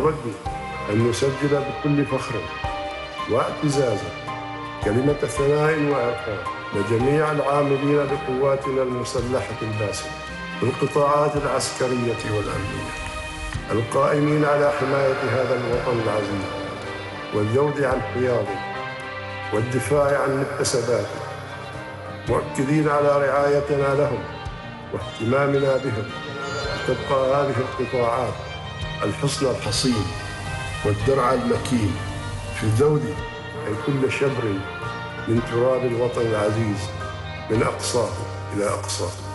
نود أن نسجل بكل فخر واعتزاز كلمة ثناء وعرفان لجميع العاملين بقواتنا المسلحة الباسلة في القطاعات العسكرية والأمنية، القائمين على حماية هذا الوطن العزيز والذود عن حياضه والدفاع عن مكتسباته، مؤكدين على رعايتنا لهم واهتمامنا بهم. تبقى هذه القطاعات الحصن الحصين والدرع المكين في ذود أي كل شبر من تراب الوطن العزيز من أقصاه إلى أقصاه.